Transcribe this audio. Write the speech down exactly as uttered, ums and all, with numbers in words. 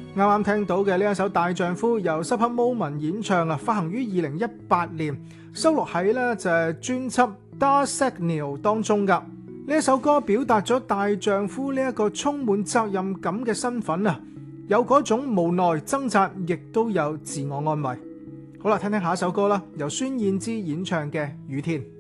啱啱聽到嘅呢一首《大丈夫》由 Supper Moment 演唱啊，發行於二零一八年，收錄喺呢就係專輯《Da Signal》當中噶。呢一首歌表達咗大丈夫呢一個充滿責任感嘅身份啊，有嗰種無奈掙扎，亦都有自我安慰。好啦，聽聽下一首歌啦，由孫燕姿演唱嘅《雨天》。